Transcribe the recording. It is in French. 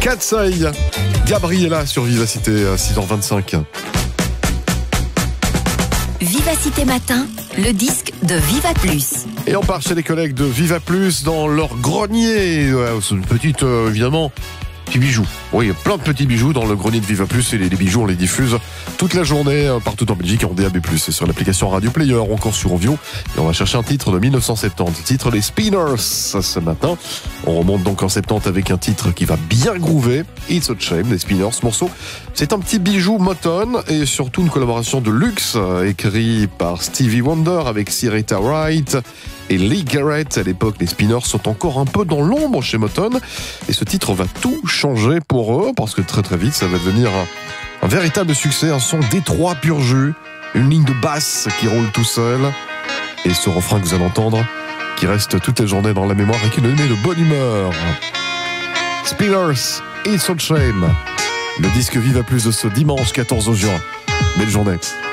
Katsai, Gabriella sur Vivacité, 6h25. Vivacité Matin, le disque de Viva Plus. Et on part chez les collègues de Viva Plus dans leur grenier. C'est une petite, évidemment, petits bijoux. Oui, il y a plein de petits bijoux dans le grenier de Viva Plus et les bijoux, on les diffuse toute la journée partout en Belgique et en DAB+. Et sur l'application Radio Player, encore sur Ovio. Et on va chercher un titre de 1970, titre Les Spinners ce matin. On remonte donc en 70 avec un titre qui va bien groover. It's a Shame, Les Spinners, ce morceau. C'est un petit bijou Motown et surtout une collaboration de luxe écrit par Stevie Wonder avec Syreeta Wright et Lee Garrett. À l'époque, les Spinners sont encore un peu dans l'ombre chez Motown. Et ce titre va tout changer pour eux parce que très très vite, ça va devenir un véritable succès, un son détroit pur jus, une ligne de basse qui roule tout seul et ce refrain que vous allez entendre qui reste toute la journée dans la mémoire et qui nous met de bonne humeur. Spinners, It's a Shame. Le disque Viva Plus de ce dimanche 14 juin. Belle journée.